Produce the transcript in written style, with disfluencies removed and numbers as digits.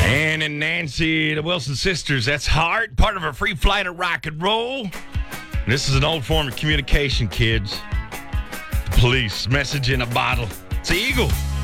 Ann and Nancy, the Wilson sisters. That's Heart, part of a free flight of rock and roll. This is an old form of communication, kids. The police, message in a bottle. It's the Eagle.